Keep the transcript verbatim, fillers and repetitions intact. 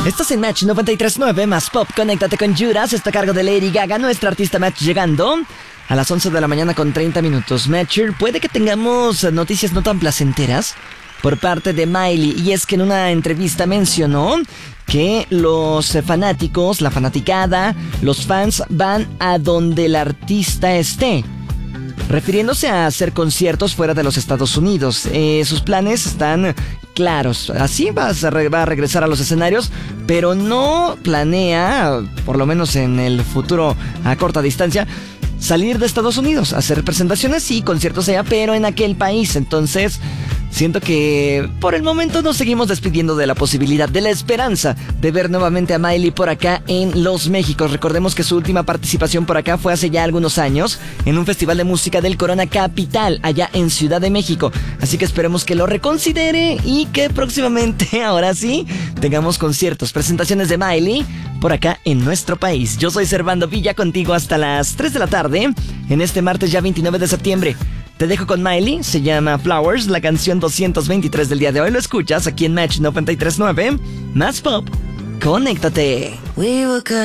Estás en Match noventa y tres punto nueve más Pop. Conéctate con Judas. Está a cargo de Lady Gaga, nuestra artista Match, llegando a las once de la mañana con treinta minutos. Matcher, puede que tengamos noticias no tan placenteras por parte de Miley, y es que en una entrevista mencionó que los fanáticos, la fanaticada, los fans van a donde el artista esté, refiriéndose a hacer conciertos fuera de los Estados Unidos. Eh, sus planes están claros, así va a, re- va a regresar a los escenarios, pero no planea, por lo menos en el futuro a corta distancia, salir de Estados Unidos, hacer presentaciones y conciertos allá, pero en aquel país. Entonces, siento que por el momento nos seguimos despidiendo de la posibilidad, de la esperanza de ver nuevamente a Miley por acá en Los Méxicos. Recordemos que su última participación por acá fue hace ya algunos años en un festival de música del Corona Capital, allá en Ciudad de México. Así que esperemos que lo reconsidere y que próximamente, ahora sí, tengamos conciertos, presentaciones de Miley por acá en nuestro país. Yo soy Servando Villa, contigo hasta las tres de la tarde en este martes ya veintinueve de septiembre. Te dejo con Miley, se llama Flowers, la canción doscientos veintitrés del día de hoy. Lo escuchas aquí en Match noventa y tres punto nueve, más Pop. Conéctate. We were